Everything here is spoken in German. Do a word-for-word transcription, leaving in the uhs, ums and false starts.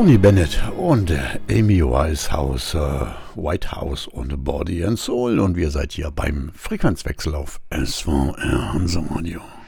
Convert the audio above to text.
Tony Bennett und äh, Amy Winehouse, äh, Whitehouse und Body and Soul, und wir seid hier beim Frequenzwechsel auf S V R Hansa Radio.